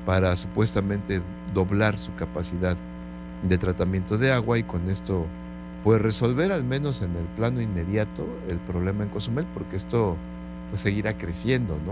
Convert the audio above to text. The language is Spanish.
para supuestamente doblar su capacidad de tratamiento de agua y con esto, pues, resolver al menos en el plano inmediato el problema en Cozumel, porque esto, pues, seguirá creciendo, ¿no?